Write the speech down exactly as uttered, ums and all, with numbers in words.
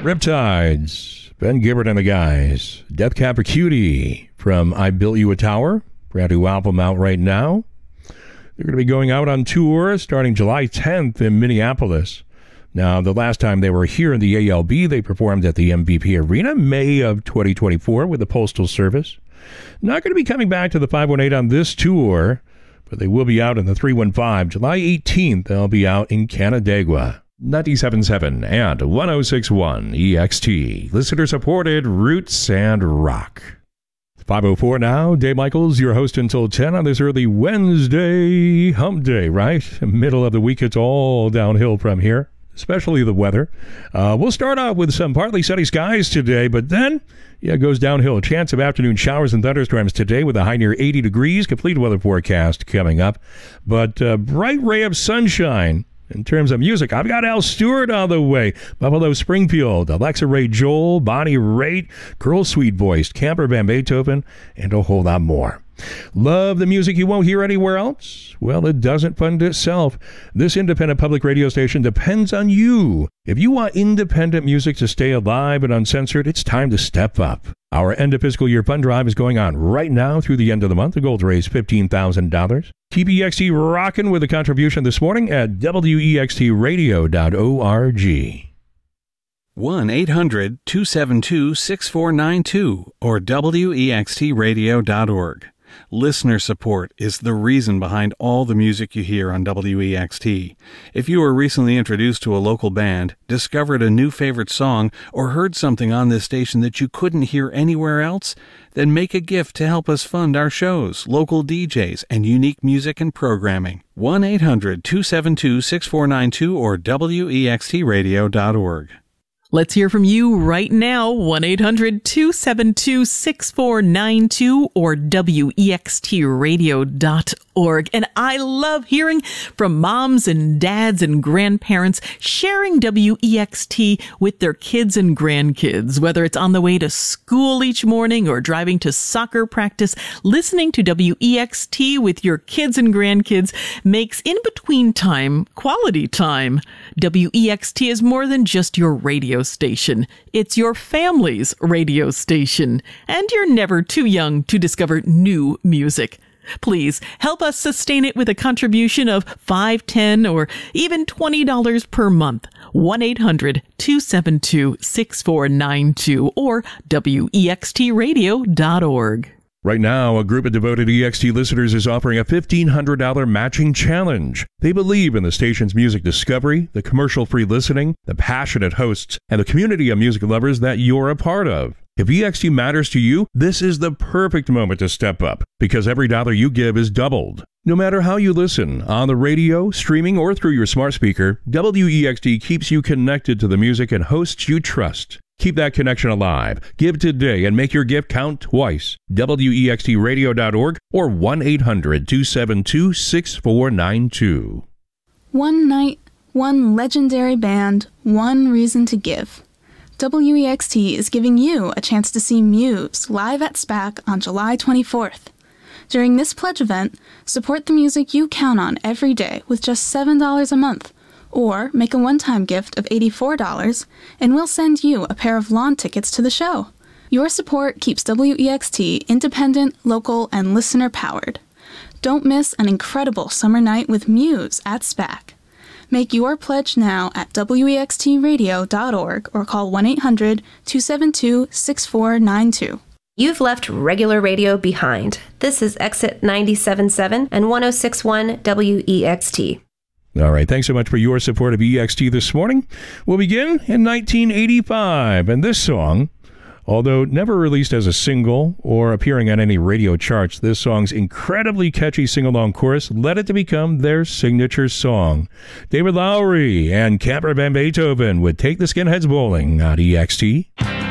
Riptides, Ben Gibbard and the guys. Death Cab for Cutie from I Built You a Tower. Brand new album out right now. They're going to be going out on tour starting July tenth in Minneapolis. Now, the last time they were here in the A L B, they performed at the M V P Arena, May of twenty twenty-four with the Postal Service. Not going to be coming back to the five one eight on this tour, but they will be out in the three one five. July eighteenth, they'll be out in Canandaigua. ninety-seven point seven and one oh six point one E X T. Listener-supported Roots and Rock. five oh four now. Dave Michaels, your host until ten on this early Wednesday. Hump Day, right? Middle of the week, it's all downhill from here, especially the weather. Uh, we'll start off with some partly sunny skies today, but then, yeah, it goes downhill. A chance of afternoon showers and thunderstorms today with a high near eighty degrees. Complete weather forecast coming up. But uh, bright ray of sunshine. In terms of music, I've got Al Stewart on the way. Buffalo Springfield, Alexa Ray Joel, Bonnie Raitt, Girl Sweet Voiced, Camper Van Beethoven, and a whole lot more. Love the music you won't hear anywhere else? Well, it doesn't fund itself. This independent public radio station depends on you. If you want independent music to stay alive and uncensored, it's time to step up. Our end of fiscal year fund drive is going on right now through the end of the month. The goal to raise fifteen thousand dollars. T P X T rocking with a contribution this morning at W E X T radio dot org. one eight hundred two seven two six four nine two or W E X T radio dot org. Listener support is the reason behind all the music you hear on W E X T. If you were recently introduced to a local band, discovered a new favorite song, or heard something on this station that you couldn't hear anywhere else, then make a gift to help us fund our shows, local D Js, and unique music and programming. one eight hundred two seven two six four nine two or W E X T radio dot org. Let's hear from you right now, one eight hundred two seven two six four nine two or W E X T radio dot org. And I love hearing from moms and dads and grandparents sharing W E X T with their kids and grandkids, whether it's on the way to school each morning or driving to soccer practice. Listening to W E X T with your kids and grandkids makes in-between time quality time. W E X T is more than just your radio station. It's your family's radio station. And you're never too young to discover new music. Please help us sustain it with a contribution of five, ten, or even twenty dollars per month. one eight hundred two seven two six four nine two or W E X T radio dot org. Right now, a group of devoted E X T listeners is offering a fifteen hundred dollars matching challenge. They believe in the station's music discovery, the commercial-free listening, the passionate hosts, and the community of music lovers that you're a part of. If E X T matters to you, this is the perfect moment to step up, because every dollar you give is doubled. No matter how you listen, on the radio, streaming, or through your smart speaker, W E X T keeps you connected to the music and hosts you trust. Keep that connection alive. Give today and make your gift count twice. W E X T radio dot org or one eight hundred two seven two six four nine two. One night, one legendary band, one reason to give. W E X T is giving you a chance to see Muse live at SPAC on July twenty-fourth. During this pledge event, support the music you count on every day with just seven dollars a month. Or make a one-time gift of eighty-four dollars, and we'll send you a pair of lawn tickets to the show. Your support keeps W E X T independent, local, and listener-powered. Don't miss an incredible summer night with Muse at SPAC. Make your pledge now at W E X T radio dot org or call one eight hundred two seven two six four nine two. You've left regular radio behind. This is Exit ninety-seven point seven and one oh six point one W E X T. All right, thanks so much for your support of E X T this morning. We'll begin in nineteen eighty-five, and this song, although never released as a single or appearing on any radio charts, this song's incredibly catchy sing-along chorus led it to become their signature song. David Lowery and Camper Van Beethoven would Take the Skinheads Bowling on E X T.